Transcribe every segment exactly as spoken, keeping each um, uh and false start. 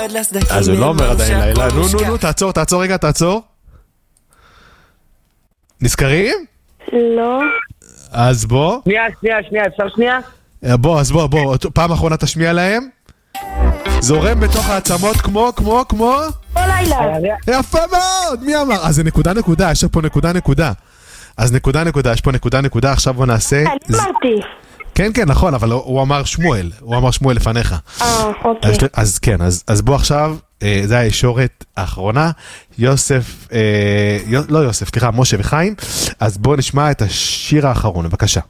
אז הוא לא אומר עדיין לילה. נו, נו, נו, תעצור, תעצור רגע, תעצור. נזכרים? לא. אז בוא. שנייה, שנייה, שנייה, אפשר שנייה? בוא, אז בוא, בוא, פעם אחרונה תשמיע להם. זורם בתוך העצמות כמו, כמו, כמו? כל לילה. יפה מאוד, מי אמר? אז זה נקודה נקודה, יש פה נקודה נקודה. אז נקודה נקודה, יש פה נקודה נקודה, עכשיו בוא נעשה... אני אמרתי. כן, כן, נכון, אבל הוא אמר שמואל, הוא אמר שמואל לפניך. אה, אוקיי. אז כן, אז בוא עכשיו, זה הישורת האחרונה, יוסף, לא יוסף, סליחה, משה וחיים, אז בוא נשמע את השיר האחרון, בבקשה.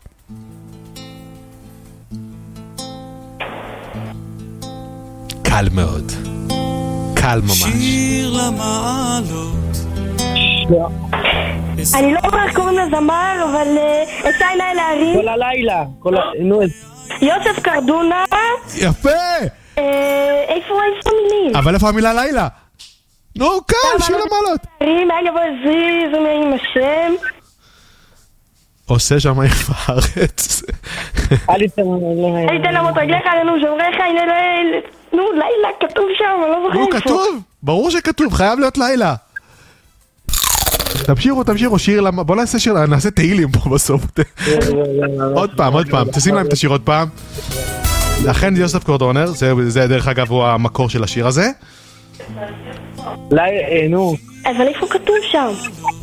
קל מאוד, קל ממש. שיר למעלות. אני לא יודע איך קוראים לזמר, אבל אצא עיניי להרים. כל הלילה, כל ה... נו, יוסף קרדונה. יפה! איפה המילים? אבל איפה המילה לילה? נו, קל, שיר למעלות. להרים, היה גבוה עזרי, זה עם השם. עושה שמיים בארץ. אל יתן אל יתן למות רגליך עלינו שומריך, הנה לילה. נו, לילה, כתוב שם, אני לא זוכר איפה. נו, כתוב, ברור שכתוב, חייב להיות לילה. תמשיכו, תמשיכו, שיר למה, בוא נעשה שיר, נעשה תהילים פה בסוף. עוד פעם, עוד פעם, תשים להם את השיר עוד פעם. לכן יוסף קורדונר, זה דרך אגב הוא המקור של השיר הזה. נו. אבל איפה כתוב שם?